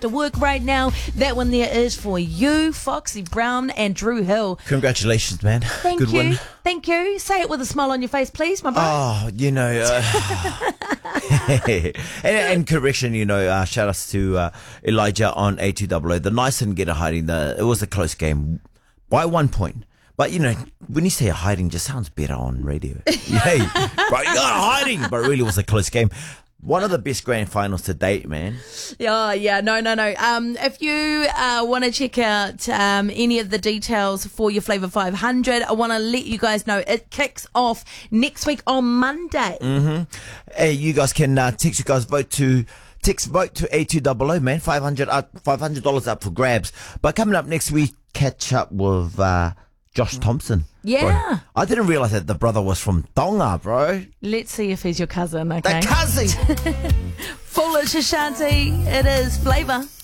to work right now. That one there is for you, Foxy Brown and Drew Hill. Congratulations, man. Thank Good you. win. Thank you. Say it with a smile on your face, please, my bro. Oh, and correction, shout outs to Elijah on A200. The Knights didn't get a hiding. It was a close game by 1 point. But, when you say a hiding, it just sounds better on radio. Hey, bro, you got a hiding. But it really was a close game. One of the best grand finals to date, man. Yeah, no. If you want to check out any of the details for your Flavour 500, I want to let you guys know it kicks off next week on Monday. Mm-hmm. Hey, you guys can text you guys vote to A200, man. $500 up for grabs. But coming up next week, catch up with Josh Thompson. Yeah. Bro, I didn't realise that the brother was from Tonga, bro. Let's see if he's your cousin, okay? The cousin! Foolish Ashanti, it is Flavour.